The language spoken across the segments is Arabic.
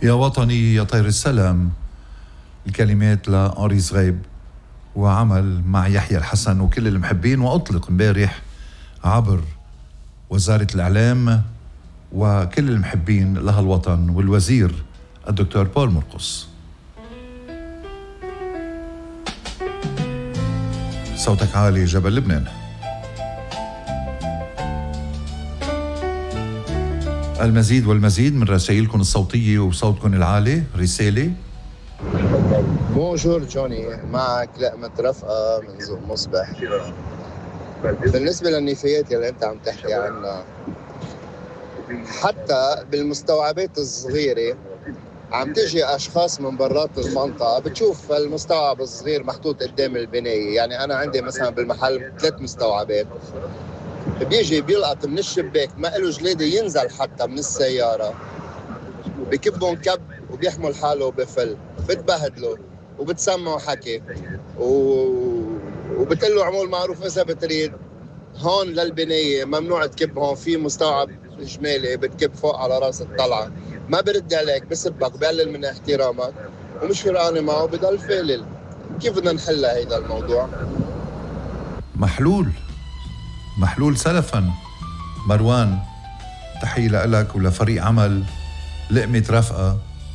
يا وطني يا طير السلام، الكلمات لأنري زغيب وعمل مع يحيى الحسن وكل المحبين، وأطلق امبارح عبر وزارة الإعلام وكل المحبين لهالوطن والوزير الدكتور بول مرقص. صوتك عالي جبل لبنان. المزيد والمزيد من رسائلكم الصوتية وصوتكم العالي. رسالة: بونجور جوني، معك لقمة رفقة من ذوق مصبح. بالنسبة للنفايات اللي انت عم تحكي عنها، حتى بالمستوعبات الصغيرة عم تجي أشخاص من برات المنطقة، بتشوف المستوعب الصغير محطوط قدام البناية. يعني أنا عندي مثلا بالمحل 3 مستوعبات، بيجي بيلقط من الشباك ما له جلادة ينزل حتى من السيارة، بكبهم كب وبيحمل حاله بفل، بتبهدله وبتسمعه حكي وبتقول له عمول معروف إذا بتريد هون للبناية ممنوع تكب، هون في مستوعب جمالي بتكب فوق على راس الطلعة، ما برد عليك، بسبك، بقلل من احترامك ومش فرقانة معه، بضل فالل. كيف بدنا نحل هيدا الموضوع؟ محلول سلفا. مروان، تحية لك ولفريق عمل لقمة رفقة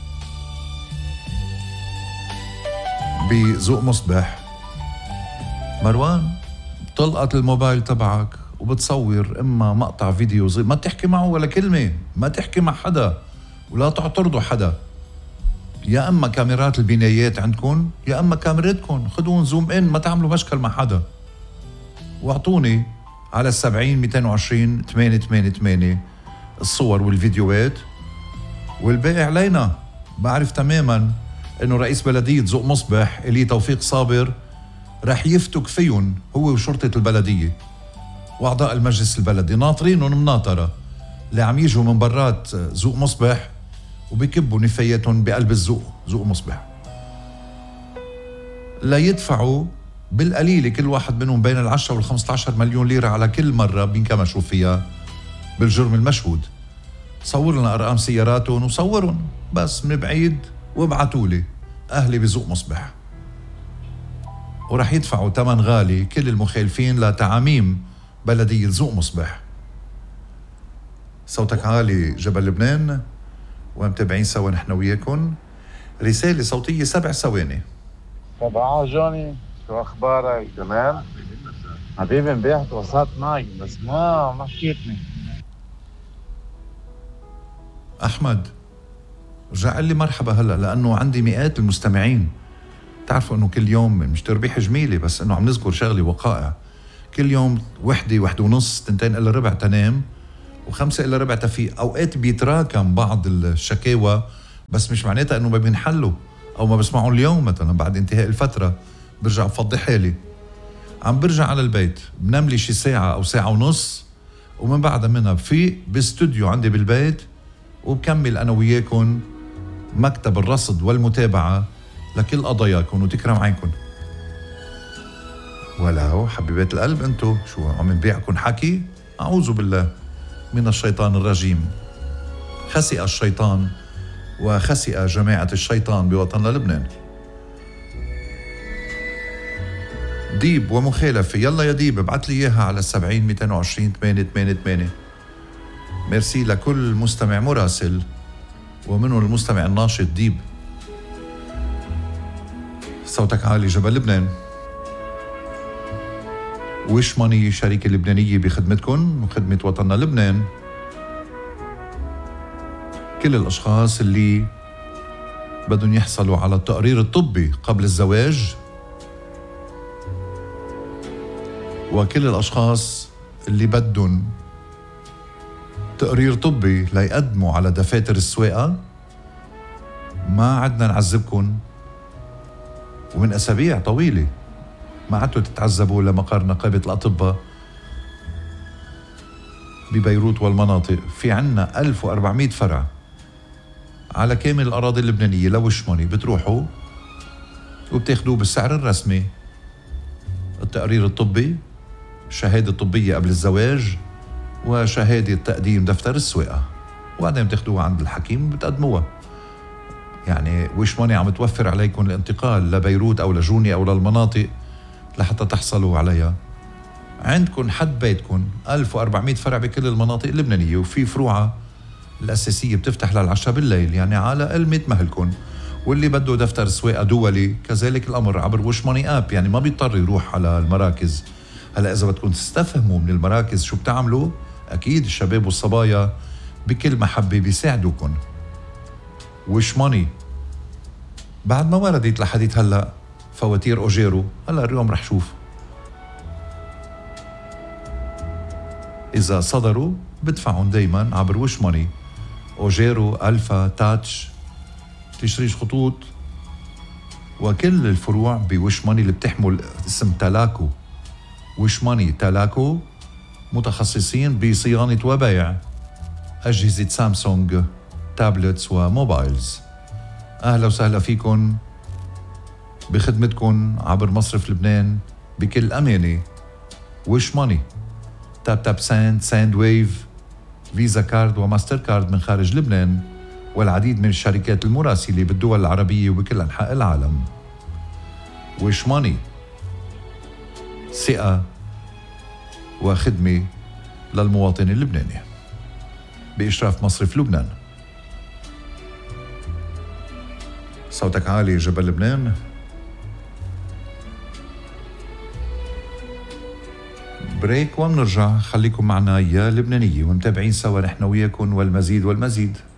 بذوق مصبح. مروان، بتلقط الموبايل تبعك وبتصور اما مقطع فيديو ما تحكي معه ولا كلمة، ما تحكي مع حدا ولا تعترضوا حدا. يا اما كاميرات البنايات عندكم يا اما كاميرتكم، خدون زوم ان، ما تعملوا مشكل مع حدا. واعطوني على 70-220-888 الصور والفيديوهات، والباقي علينا. بعرف تماما انه رئيس بلدية ذوق مصبح إلي توفيق صابر رح يفتك فيهم هو وشرطة البلدية واعضاء المجلس البلدي، ناطرينهم مناطرة اللي عم يجوا من برات ذوق مصبح وبيكبوا نفاياتهم بقلب ذوق مصبح، لا يدفعوا بالقليل كل واحد منهم بين 10 و15 مليون ليرة على كل مرة بينكمشوا فيها بالجرم المشهود. صور لنا أرقام سياراتهم وصورهم بس من بعيد وابعتوا لي أهلي بذوق مصبح، ورح يدفعوا ثمن غالي كل المخالفين لتعاميم بلدية ذوق مصبح. صوتك عالي جبل لبنان، ومتابعين سوا نحن وياكم. رسالة صوتية 7 ثواني. طبعا جوني، شو اخبارك؟ تمام حبيبي، امبارح تواصلت معك بس ما حكيتني. احمد، رجع لي مرحبا هلا، لانه عندي مئات المستمعين. تعرفوا انه كل يوم مش تربيح جميله، بس انه عم نذكر شغله وقائع. كل يوم 1:30 2:15 تنام و5 إلا ربع تفيق. اوقات بيتراكم بعض الشكاوى، بس مش معناتها انه ما بينحلوا او ما بسمعوا اليوم. مثلا بعد انتهاء الفتره برجع بفضي حالي، عم برجع على البيت، بنام لي شي ساعه او ساعه ونص، ومن بعدها منها بفيق باستوديو عندي بالبيت وبكمل انا وياكم مكتب الرصد والمتابعه لكل قضاياكم، وتكرم عينكم. ولو حبيبات القلب، انتو شو عم نبيعكم حكي؟ اعوذ بالله من الشيطان الرجيم. خسئ الشيطان وخسئ جماعة الشيطان بوطننا لبنان. ديب ومخالفة، يلا يا ديب ابعت لي اياها على 70-220-888. ميرسي لكل مستمع مراسل ومنه المستمع الناشط ديب. صوتك عالي جبل لبنان. ويش ماني شركة لبنانية بخدمتكم وخدمة وطننا لبنان. كل الأشخاص اللي بدهم يحصلوا على التقرير الطبي قبل الزواج، وكل الأشخاص اللي بدهم تقرير طبي ليقدموا على دفاتر السواقة، ما عدنا نعذبكم. ومن أسابيع طويلة ما عدتوا تتعذبوا لمقر نقابة الأطباء ببيروت والمناطق. في عنا 1400 فرع على كامل الأراضي اللبنانية. لو شموني بتروحوا وبتاخدوه بالسعر الرسمي التقرير الطبي، شهادة طبية قبل الزواج، وشهادة تقديم دفتر السواقة، وبعدين بتاخدوها عند الحكيم بتقدموها. يعني ويش ماني عم توفر عليكم الانتقال لبيروت أو لجوني أو للمناطق لحتى تحصلوا عليها. عندكم حد بيتكم 1400 فرع بكل المناطق اللبنانية، وفي فروعة الأساسية بتفتح للعشاء بالليل، يعني على قلمة مهلكم. واللي بده دفتر سواقة دولي كذلك الأمر عبر وش ماني آب، يعني ما بيضطر يروح على المراكز. هلا إذا بدكم تستفهموا من المراكز شو بتعملوا، أكيد الشباب والصبايا بكل محبة بيساعدوكم. وش ماني بعد ما وردت لحديت هلا فواتير أوجيرو، هلا اليوم رح شوف إذا صدروا بدفعهم دايما عبر وش ماني، أوجيرو، ألفا، تاتش، تشريش خطوط، وكل الفروع بوش ماني اللي بتحمل اسم تالاكو. وش ماني تالاكو متخصصين بصيانة وبيع أجهزة سامسونج، تابلتس وموبايلز. أهلا وسهلا فيكن بخدمتكن عبر مصرف لبنان بكل أمانة. وش ماني، تاب تاب ساند، ساند ويف، فيزا كارد وماستر كارد من خارج لبنان، والعديد من الشركات المراسلة بالدول العربية وبكل أنحاء العالم. وش ماني ثقة وخدمة للمواطن اللبناني بإشراف مصرف لبنان. صوتك عالي جبل لبنان. بريك ومنرجع، خليكم معنا يا لبنانية ومتابعين سوا نحن وياكم والمزيد والمزيد.